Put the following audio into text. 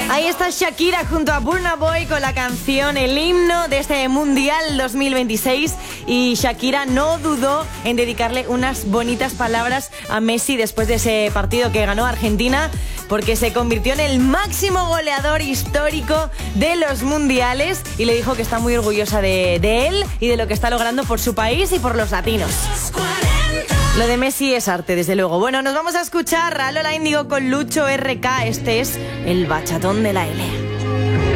Ahí está Shakira junto a Burna Boy con la canción, el himno de este Mundial 2026. Y Shakira no dudó en dedicarle unas bonitas palabras a Messi después de ese partido que ganó Argentina, porque se convirtió en el máximo goleador histórico de los mundiales y le dijo que está muy orgullosa de él y de lo que está logrando por su país y por los latinos. Lo de Messi es arte, desde luego. Bueno, nos vamos a escuchar a Lola Índigo con Lucho RK. Este es el bachatón de la L.